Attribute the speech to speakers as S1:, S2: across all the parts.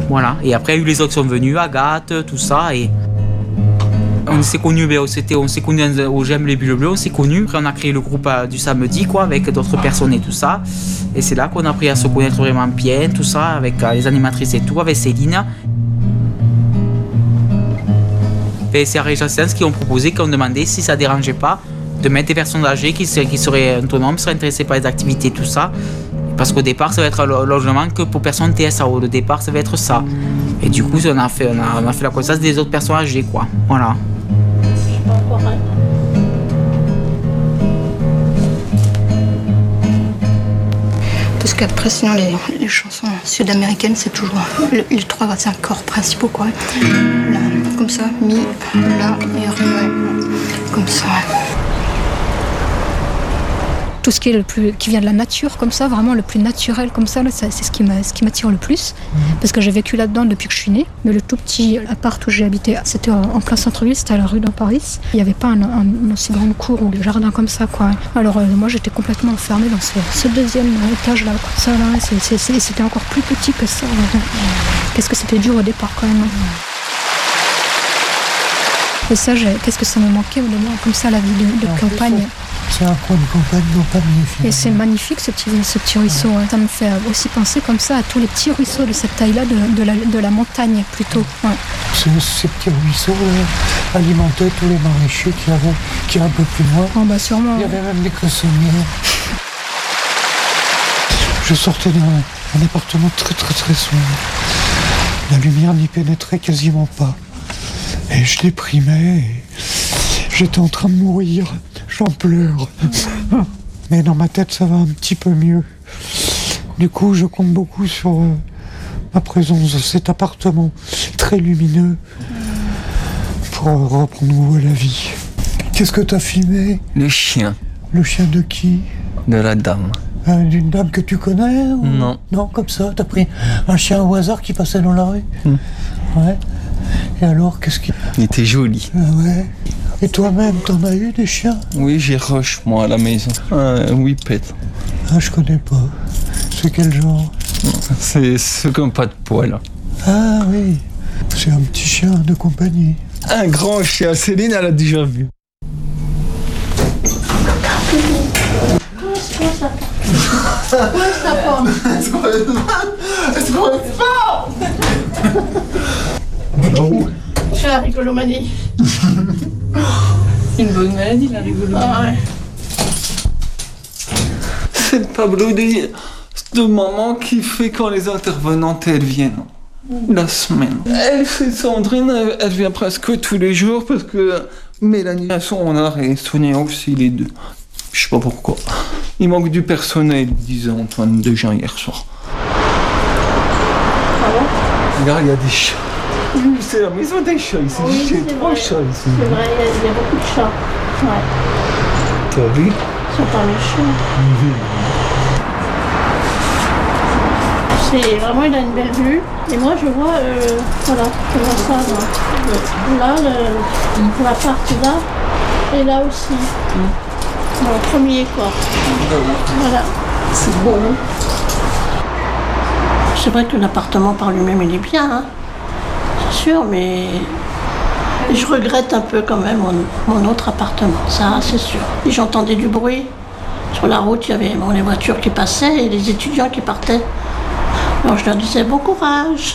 S1: Voilà. Et après, il y a eu les autres qui sont venus, Agathe, tout ça. Et on s'est connus, on s'est connus au J'aime les bulles bleues, on s'est connus. Après, on a créé le groupe du samedi, quoi, avec d'autres personnes et tout ça. Et c'est là qu'on a appris à se connaître vraiment bien, tout ça, avec les animatrices et tout, avec Céline. Et c'est Régis Sens qui ont proposé, qui ont demandé si ça dérangeait pas de mettre des personnes âgées qui seraient autonomes, seraient intéressées par les activités, tout ça. Parce qu'au départ, ça va être un logement que pour personnes TSAO. Au départ, ça va être ça. Et du coup, on a fait la connaissance des autres personnes âgées, quoi. Voilà.
S2: Parce qu'après, sinon, les chansons sud-américaines, c'est toujours les trois accords principaux, quoi. Là, comme ça, mi, la et ré, comme ça. Tout ce qui est qui vient de la nature, comme ça, vraiment le plus naturel, comme ça, là, c'est ce qui m'attire le plus. Parce que j'ai vécu là-dedans depuis que je suis née. Mais le tout petit appart où j'ai habité, c'était en plein centre-ville, c'était à la rue d'Amparis. Il n'y avait pas une aussi grande cour ou des jardins comme ça, quoi. Alors moi, j'étais complètement enfermée dans ce deuxième étage-là, comme ça, là. C'était encore plus petit que ça. Qu'est-ce que c'était dur au départ, quand même. Et ça, qu'est-ce que ça me manquait, comme ça, la vie de campagne.
S3: C'est un coin de campagne, non pas magnifique.
S2: Et c'est magnifique ce petit ruisseau. Ouais. Ça me fait aussi penser comme ça à tous les petits ruisseaux de cette taille-là, de la montagne plutôt. Ouais.
S3: Ces petits ruisseaux alimentaient tous les maraîchers qui un peu plus loin.
S2: Oh bah sûrement.
S3: Il y avait même des cressonnières. Je sortais d'un appartement très très très sombre. La lumière n'y pénétrait quasiment pas. Et je déprimais. J'étais en train de mourir. J'en pleure. Mais dans ma tête, ça va un petit peu mieux. Du coup, je compte beaucoup sur ma présence dans cet appartement très lumineux pour reprendre goût à la vie. Qu'est-ce que t'as filmé ?
S4: Le chien.
S3: Le chien de qui ?
S4: De la dame.
S3: D'une dame que tu connais ou...
S4: Non.
S3: Non, comme ça, t'as pris un chien au hasard qui passait dans la rue ? Ouais. Et alors, qu'est-ce qu'il...
S4: Il était joli.
S3: Ah ouais. Et toi-même, t'en as eu des chiens ?
S4: Oui, j'ai Roche, moi, à la maison. Oui, pète.
S3: Ah, je connais pas. C'est quel genre ?
S4: C'est ceux qui n'ont pas de poils.
S3: Ah oui, c'est un petit chien de compagnie.
S4: Un grand chien, Céline, elle a déjà vu.
S5: C'est la rigolomanie.
S6: Une bonne maladie, la rigolomanie.
S5: Ah ouais.
S4: C'est le Pablo de maman qui fait quand les intervenantes, elles viennent. La semaine. Elle fait Sandrine, elle vient presque tous les jours parce que Mélanie a son arrêt et Sonia aussi, les deux. Je sais pas pourquoi. Il manque du personnel, disait Antoine Dejean hier soir.
S5: Ah bon ?
S4: Regarde, il y a des chats. Oui, c'est la maison des chats ici.
S5: Oui,
S4: J'ai
S5: c'est
S4: 3
S5: vrai.
S4: chats ici.
S5: C'est vrai, il y a beaucoup de chats. Ouais.
S4: T'as vu ?
S5: Ils sont pas méchants. C'est vraiment, il a une belle vue. Et moi, je vois, voilà, je vois ça, moi. Là, la partie là, et là aussi. Dans le premier, quoi. Voilà.
S4: C'est beau, hein ?
S5: C'est vrai que l'appartement par lui-même, il est bien, hein. C'est sûr, mais je regrette un peu quand même mon autre appartement, ça, c'est sûr. Et j'entendais du bruit. Sur la route, il y avait les voitures qui passaient et les étudiants qui partaient. Alors je leur disais bon courage.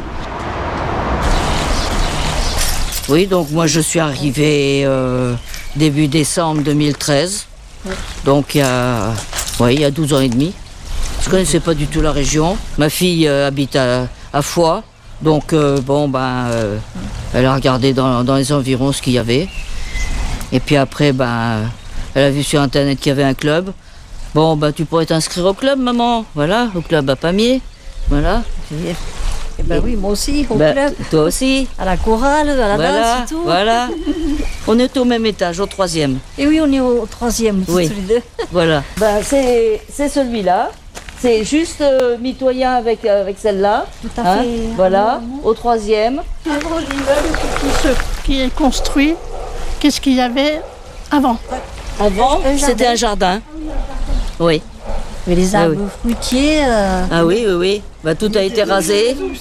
S7: Oui, donc moi je suis arrivée début décembre 2013. Donc il y a 12 ans et demi. Je ne connaissais pas du tout la région. Ma fille habite à Foix. Donc elle a regardé dans les environs ce qu'il y avait. Et puis après, elle a vu sur internet qu'il y avait un club. Bon, tu pourrais t'inscrire au club, maman. Voilà, au club à Pamiers. Voilà.
S8: Eh ben oui, moi aussi, au club.
S7: Toi aussi.
S8: À la chorale, à la danse et tout.
S7: Voilà. On est au même étage, au 3e.
S8: Et oui, on est au 3e,
S7: oui.
S8: tous les deux.
S7: Voilà. C'est celui-là. C'est juste mitoyen avec celle-là.
S8: Tout à fait.
S7: Voilà, au 3e.
S5: Qui est construit, qu'est-ce qu'il y avait avant ?
S7: Avant, c'était un jardin. Oui.
S8: Mais les arbres fruitiers.
S7: Ah oui. Tout a été rasé.